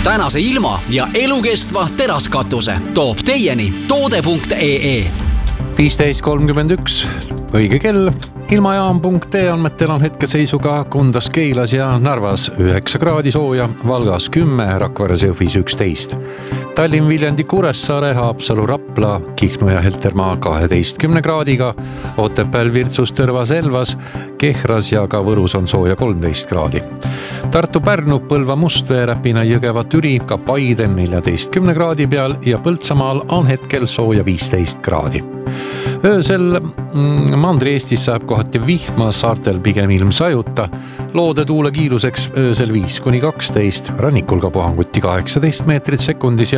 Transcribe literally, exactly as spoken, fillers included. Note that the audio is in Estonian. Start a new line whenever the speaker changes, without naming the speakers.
tänase ilma ja elukestva teraskatuse toob teieni toode punkt ee.
viisteist kolmkümmend üks, õige kell. Ilmajaam punkt ee andmetel on hetkeseisuga Kundas, Keilas ja Narvas üheksa kraadi sooja, Valgas kümme, Rakveres, Jõhvis üksteist. Tallinn, Viljandi, Kuressaare, Haapsalu, Rapla, Kihnu ja Heltermaa kaheteistkümne kraadiga, Otepääl, Virtsus, Tõrvas, Elvas, Kehras ja ka Võrus on sooja kolmteist kraadi. Tartu, Pärnu, Põlva, Mustvee, Räpina, Jõgeva, Türi, ka Paide neljateistkümne kraadi peal ja Põltsamaal on hetkel sooja viisteist kraadi. Öösel Mandri-Eestis saab kohati vihma, saartel pigem ilm sajuta. Loode tuule kiiruseks öösel viis kuni kaksteist, rannikul ka puhanguti kaheksateist meetrit sekundis ja